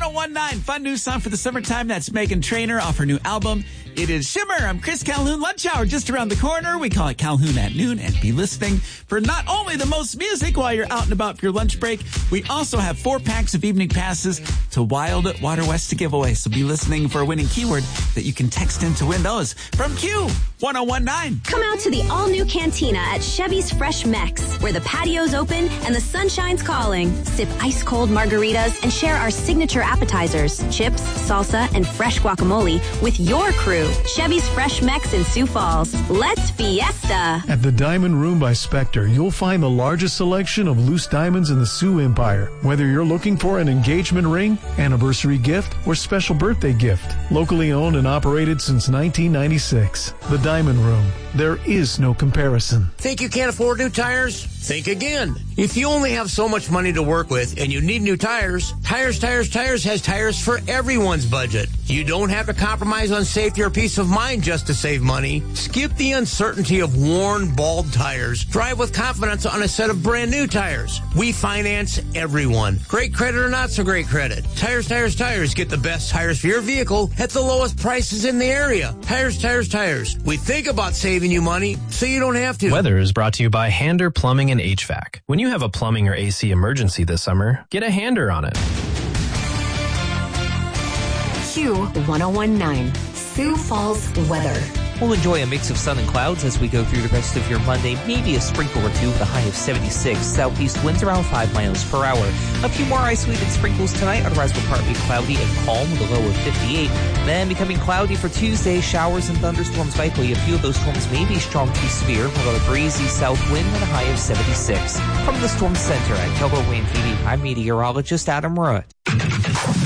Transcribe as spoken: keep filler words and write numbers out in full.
one oh one point nine, fun new song for the summertime. That's Meghan Trainor off her new album. It is Shimmer. I'm Chris Calhoun. Lunch hour just around the corner. We call it Calhoun at noon, and be listening for not only the most music while you're out and about for your lunch break, we also have four packs of evening passes to Wild Water West to give away. So be listening for a winning keyword that you can text in to win those from Q one oh one point nine. Come out to the all-new Cantina at Chevy's Fresh Mex, where the patio's open and the sunshine's calling. Sip ice-cold margaritas and share our signature appetizers, chips, salsa, and fresh guacamole with your crew. Chevy's Fresh Mex in Sioux Falls. Let's fiesta! At the Diamond Room by Spectre, you'll find the largest selection of loose diamonds in the Sioux Empire. Whether you're looking for an engagement ring, anniversary gift, or special birthday gift. Locally owned and operated since nineteen ninety-six. The Diamond Room. There is no comparison. Think you can't afford new tires? Think again. If you only have so much money to work with and you need new tires, Tires, Tires, Tires has tires for everyone's budget. You don't have to compromise on safety or peace of mind just to save money. Skip the uncertainty of worn, bald tires. Drive with confidence on a set of brand new tires. We finance everyone. Great credit or not so great credit. Tires, Tires, Tires. Get the best tires for your vehicle at the lowest prices in the area. Tires, Tires, Tires. We think about saving you money so you don't have to. Weather is brought to you by Hander Plumbing and H V A C. When you have a plumbing or A C emergency this summer, get a Hander on it. Q one oh one point nine, Sioux Falls weather. We'll enjoy a mix of sun and clouds as we go through the rest of your Monday. Maybe a sprinkle or two with a high of seventy-six. Southeast winds around five miles per hour. A few more isolated sprinkles tonight. Otherwise, we're partly cloudy and calm with a low of fifty-eight. Then becoming cloudy for Tuesday. Showers and thunderstorms likely. A few of those storms may be strong to severe with a breezy south wind and a high of seventy-six. From the Storm Center at Keller Williams T V, I'm meteorologist Adam Rudd.